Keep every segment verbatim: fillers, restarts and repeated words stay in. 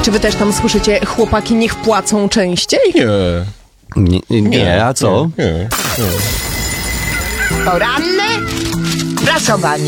Czy wy też tam słyszycie, chłopaki niech płacą częściej? Nie. Nie, nie, nie a co? Nie, nie, nie. Poranne prasowanie.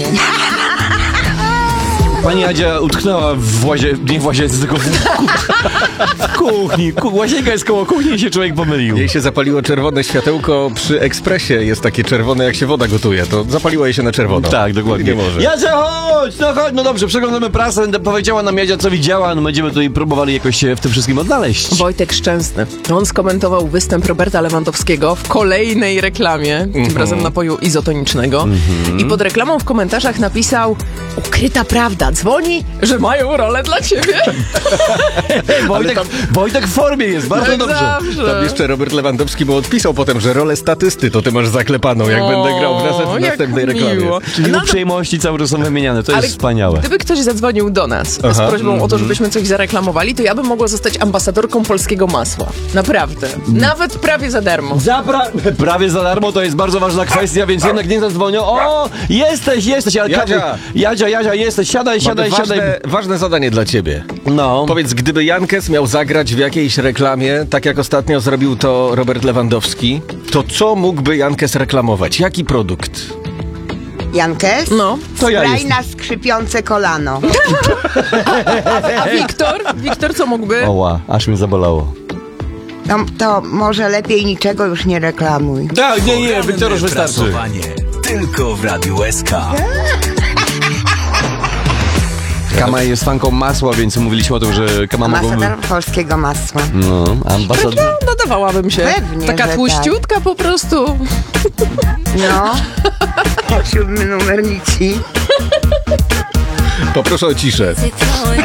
Pani Jadzia utknęła w łazie, nie w łazience, tylko w, w kuchni. Ku, łazienka jest koło kuchni i się człowiek pomylił. Jej się zapaliło czerwone światełko przy ekspresie, jest takie czerwone, jak się woda gotuje, to zapaliło jej się na czerwono. Tak, dokładnie. Nie może. Jadzia, chodź! No chodź, no dobrze, przeglądamy prasę, powiedziała nam Jadzia, co widziała, no będziemy tutaj próbowali jakoś się w tym wszystkim odnaleźć. Wojtek Szczęsny. On skomentował występ Roberta Lewandowskiego w kolejnej reklamie, tym Mhm. razem napoju izotonicznego. I pod reklamą w komentarzach napisał: ukryta prawda, dzwoni, że mają rolę dla ciebie. Wojtek, tam- Wojtek w formie jest, bardzo Tak dobrze. zawsze. Tam jeszcze Robert Lewandowski mu odpisał potem, że rolę statysty to ty masz zaklepaną, jak O, będę grał w, nas- w jak następnej reklamie. miło. Czyli No, uprzejmości cały czas są wymieniane, to ale jest wspaniałe. Gdyby ktoś zadzwonił do nas z Aha. prośbą o to, żebyśmy coś zareklamowali, to ja bym mogła zostać ambasadorką polskiego masła. Naprawdę. Nawet prawie za darmo. Zapra- prawie za darmo, to jest bardzo ważna kwestia, więc jednak nie zadzwonią. O, jesteś, jesteś, ale Jadzia. Kawy- Jadzia, Jadzia, jesteś, siadaj, siadaj, Mamy siadaj. ważne, ważne zadanie dla ciebie. No. Powiedz, gdyby Jankes miał zagrać w jakiejś reklamie, tak jak ostatnio zrobił to Robert Lewandowski, to co mógłby Jankes reklamować? Jaki produkt? Jankes? No. To ja Spraj jestem. na skrzypiące kolano. A Wiktor? Wiktor co mógłby? Oła, aż mnie zabolało. No, to może lepiej niczego już nie reklamuj. Tak, nie, nie, Wiktor już wystarczy. Prasowanie tylko w Radiu S K. Kama jest fanką masła, więc mówiliśmy o tym, że Kama mogłoby... Ambasador polskiego masła. No, ambasador... Nadawałabym się. Pewnie, Taka że tłuściutka po prostu. No. Siódmy numer nici. Poproszę o ciszę. It's going